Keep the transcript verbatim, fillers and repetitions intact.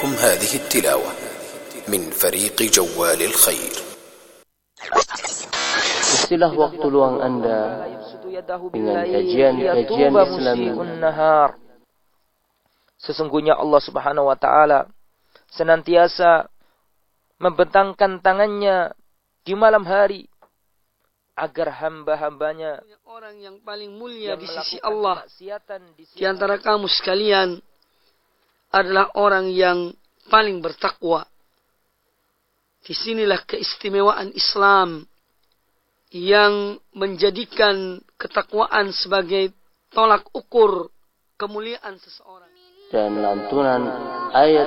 لكم هذه التلاوة من فريق جوال الخير. Istilah waktu luang Anda dengan kajian-kajian Islami. Sesungguhnya Allah Subhanahu wa taala senantiasa membentangkan tangannya di malam hari agar hamba-hambanya, orang yang paling mulia di sisi Allah di antara kamu sekalian adalah orang yang paling bertakwa. Disinilah keistimewaan Islam yang menjadikan ketakwaan sebagai tolak ukur kemuliaan seseorang. Dan lantunan ayat